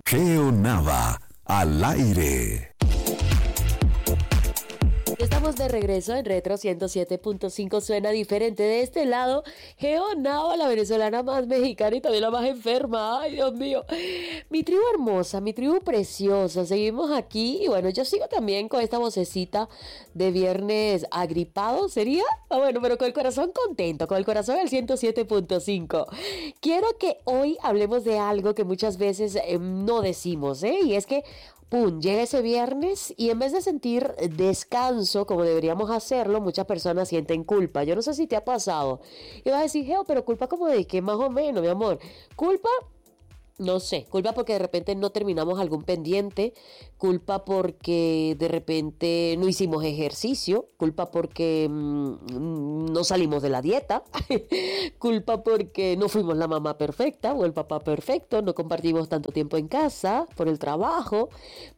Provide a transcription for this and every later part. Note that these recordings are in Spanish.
Geo Nava, al aire. Estamos de regreso en Retro 107.5. Suena diferente. De este lado, Geo Nava, la venezolana más mexicana y también la más enferma. Ay, Dios mío. Mi tribu hermosa, mi tribu preciosa. Seguimos aquí y bueno, yo sigo también con esta vocecita de viernes agripado, ¿sería? Bueno, pero con el corazón contento, con el corazón al 107.5. Quiero que hoy hablemos de algo que muchas veces no decimos, y es que ¡pum! Llega ese viernes y en vez de sentir descanso como deberíamos hacerlo, muchas personas sienten culpa. Yo no sé si te ha pasado. Y vas a decir, Geo, pero culpa como de qué más o menos, mi amor. Culpa, no sé, culpa porque de repente no terminamos algún pendiente, culpa porque de repente no hicimos ejercicio, culpa porque no salimos de la dieta, culpa porque no fuimos la mamá perfecta o el papá perfecto, no compartimos tanto tiempo en casa por el trabajo,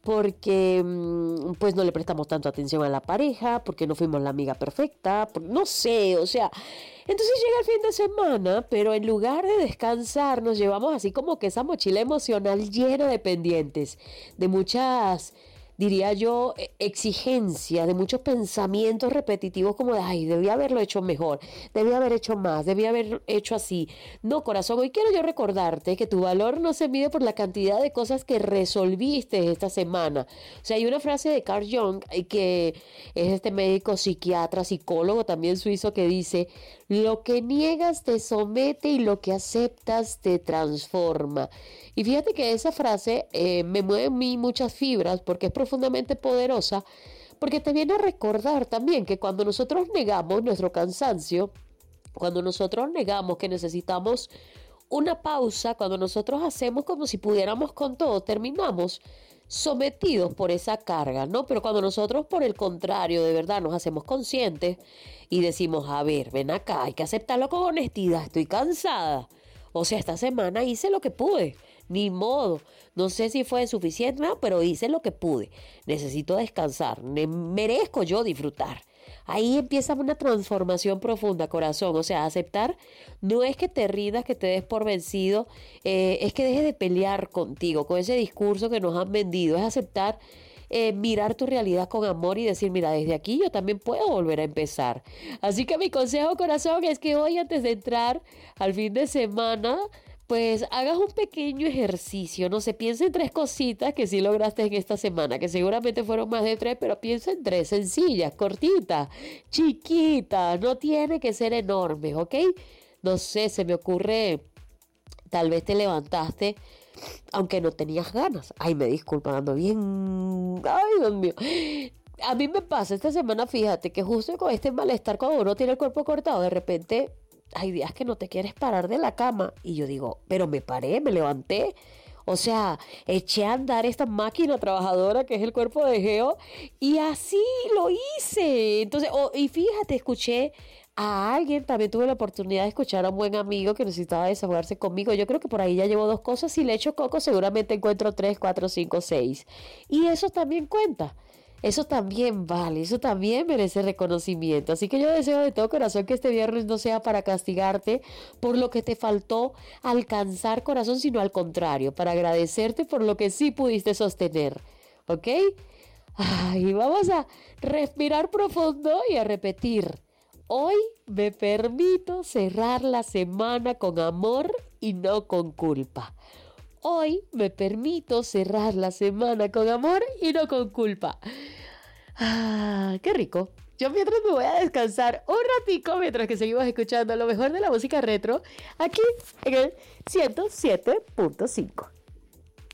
porque pues no le prestamos tanto atención a la pareja, porque no fuimos la amiga perfecta, no sé, o sea. Entonces llega el fin de semana, pero en lugar de descansar nos llevamos así como que esa mochila emocional llena de pendientes, de muchas, diría yo, exigencias, de muchos pensamientos repetitivos como de, ay, debí haberlo hecho mejor, debí haber hecho más, debí haber hecho así. No, corazón, hoy quiero yo recordarte que tu valor no se mide por la cantidad de cosas que resolviste esta semana. O sea, hay una frase de Carl Jung, que es este médico psiquiatra, psicólogo también suizo, que dice: lo que niegas te somete y lo que aceptas te transforma. Y fíjate que esa frase me mueve a mí muchas fibras porque es profundamente poderosa, porque te viene a recordar también que cuando nosotros negamos nuestro cansancio, cuando nosotros negamos que necesitamos una pausa, cuando nosotros hacemos como si pudiéramos con todo, terminamos sometidos por esa carga, ¿no? Pero cuando nosotros, por el contrario, de verdad nos hacemos conscientes y decimos, a ver, ven acá, hay que aceptarlo con honestidad, estoy cansada. O sea, esta semana hice lo que pude, ni modo. No sé si fue suficiente, no, pero hice lo que pude. Necesito descansar, merezco yo disfrutar. Ahí empieza una transformación profunda, corazón. O sea, aceptar no es que te rindas, que te des por vencido, es que dejes de pelear contigo, con ese discurso que nos han vendido. Es aceptar, mirar tu realidad con amor y decir, mira, desde aquí yo también puedo volver a empezar. Así que mi consejo, corazón, es que hoy, antes de entrar al fin de semana, pues hagas un pequeño ejercicio, no sé, piensa en 3 cositas que sí lograste en esta semana, que seguramente fueron más de 3, pero piensa en 3 sencillas, cortitas, chiquitas, no tiene que ser enormes, ¿ok? No sé, se me ocurre, tal vez te levantaste aunque no tenías ganas. Ay, me disculpan, ando bien. Ay, Dios mío. A mí me pasa esta semana, fíjate, que justo con este malestar, cuando uno tiene el cuerpo cortado, de repente hay días que no te quieres parar de la cama. Y yo digo, pero me paré, me levanté. O sea, eché a andar esta máquina trabajadora que es el cuerpo de Geo y así lo hice. Entonces, y fíjate, escuché a alguien, también tuve la oportunidad de escuchar a un buen amigo que necesitaba desahogarse conmigo. Yo creo que por ahí ya llevo 2 cosas. Si le echo coco, seguramente encuentro 3, 4, 5, 6. Y eso también cuenta. Eso también vale, eso también merece reconocimiento. Así que yo deseo de todo corazón que este viernes no sea para castigarte por lo que te faltó alcanzar, corazón, sino al contrario, para agradecerte por lo que sí pudiste sostener. ¿Ok? Ay, vamos a respirar profundo y a repetir. Hoy me permito cerrar la semana con amor y no con culpa. Hoy me permito cerrar la semana con amor y no con culpa. Ah, qué rico. Yo mientras me voy a descansar un ratico mientras que seguimos escuchando lo mejor de la música retro aquí en el 107.5.